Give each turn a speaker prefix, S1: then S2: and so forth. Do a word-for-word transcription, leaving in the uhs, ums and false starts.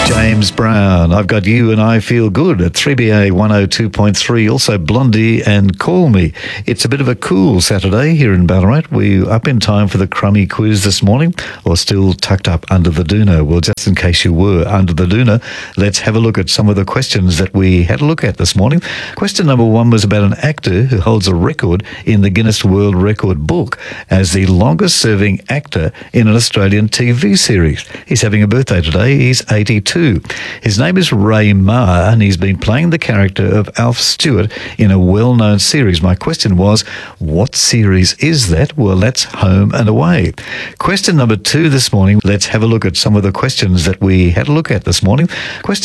S1: James Brown, I've Got You and I Feel Good at three B A one oh two point three. Also Blondie and Call Me. It's a bit of a cool Saturday here in Ballarat. We're up in time for the crummy quiz this morning, or still tucked up under the doona. Well, just in case you were under the doona, let's have a look at some of the questions that we had a look at this morning. Question number one was about an actor who holds a record in the Guinness World Record book as the longest serving actor in an Australian T V series. He's having a birthday today. He's eighty-two. His name is Ray Maher, and he's been playing the character of Alf Stewart in a well-known series. My question was, what series is that? Well, that's Home and Away. Question number two this morning, let's have a look at some of the questions that we had a look at this morning. Question